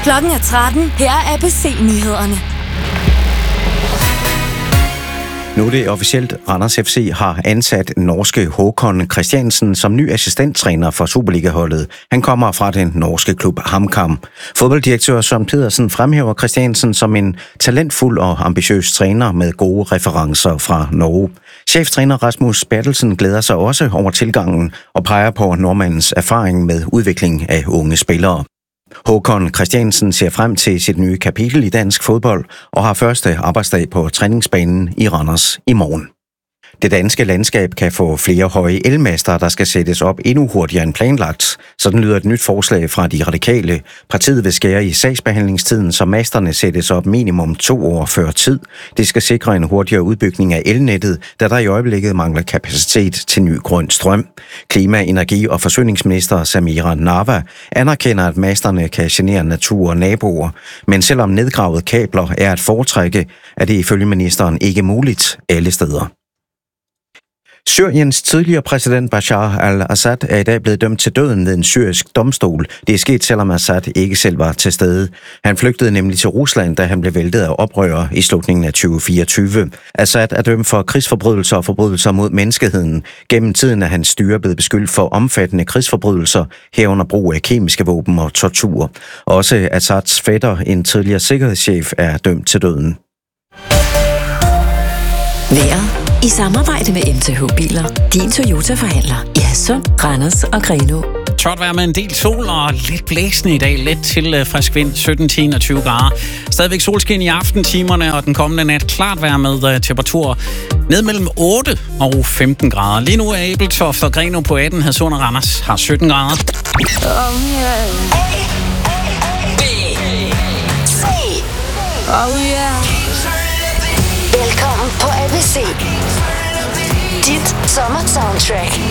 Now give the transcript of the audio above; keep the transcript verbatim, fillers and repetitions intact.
Klokken er tretten. Her er A B C-nyhederne. Nu er det officielt. Randers F C har ansat norske Håkon Christiansen som ny assistenttræner for Superliga-holdet. Han kommer fra den norske klub HamKam. Fodbolddirektør Søren Pedersen fremhæver Christiansen som en talentfuld og ambitiøs træner med gode referencer fra Norge. Cheftræner Rasmus Bertelsen glæder sig også over tilgangen og peger på nordmandens erfaring med udvikling af unge spillere. Håkon Christiansen ser frem til sit nye kapitel i dansk fodbold og har første arbejdsdag på træningsbanen i Randers i morgen. Det danske landskab kan få flere høje elmaster, der skal sættes op endnu hurtigere end planlagt. Sådan lyder et nyt forslag fra de radikale. Partiet vil skære i sagsbehandlingstiden, så masterne sættes op minimum to år før tid. Det skal sikre en hurtigere udbygning af elnettet, da der i øjeblikket mangler kapacitet til ny grøn strøm. Klima-, energi- og forsyningsminister Samira Nawa anerkender, at masterne kan genere natur og naboer. Men selvom nedgravede kabler er at foretrække, er det ifølge ministeren ikke muligt alle steder. Syriens tidligere præsident Bashar al-Assad er i dag blevet dømt til døden ved en syrisk domstol. Det er sket, selvom Assad ikke selv var til stede. Han flygtede nemlig til Rusland, da han blev væltet af oprørere i slutningen af tyve fireogtyve. Assad er dømt for krigsforbrydelser og forbrydelser mod menneskeheden. Gennem tiden er hans styre blevet beskyldt for omfattende krigsforbrydelser, herunder brug af kemiske våben og tortur. Også Assads fætter, en tidligere sikkerhedschef, er dømt til døden. Vejret i samarbejde med M T H Biler. Din Toyota-forhandler i Hadsund, Randers og Grenaa. Tørt vejr med en del sol og lidt blæsende i dag. Let til frisk vind, sytten til enogtyve grader. Stadigvæk solskin i aftentimerne, og den kommende nat klart vejr med temperaturer ned mellem otte og femten grader. Lige nu er Ebeltoft og Grenaa på atten, Hadsund og Randers har sytten grader. Oh yeah. B. C. Oh yeah. Velkommen på A B C. Dit sommer-soundtrack.